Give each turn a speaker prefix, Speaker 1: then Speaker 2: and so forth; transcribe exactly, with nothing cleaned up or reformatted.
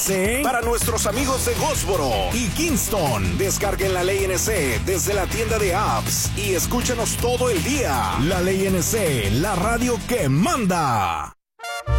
Speaker 1: Sí. Para nuestros amigos de Goldsboro y Kingston, descarguen la Ley N C desde la tienda de apps y escúchanos todo el día. La Ley N C, la radio que manda.